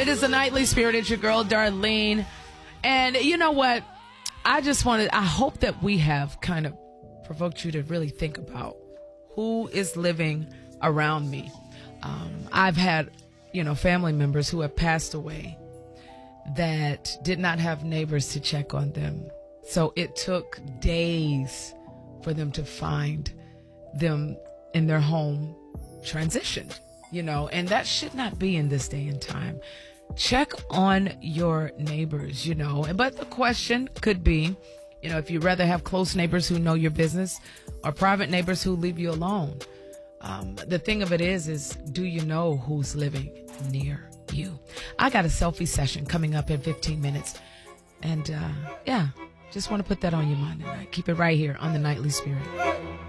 It is the Nightly Spirit. It's your girl, Darlene. And you know what? I hope that we have kind of provoked you to really think about who is living around me. I've had, family members who have passed away that did not have neighbors to check on them. So it took days for them to find them in their home transitioned, and that should not be in this day and time. Check on your neighbors, but the question could be, if you'd rather have close neighbors who know your business or private neighbors who leave you alone. The thing of it is do you know who's living near you? I got a selfie session coming up in 15 minutes. And, just want to put that on your mind tonight. Keep it right here on the Nightly Spirit.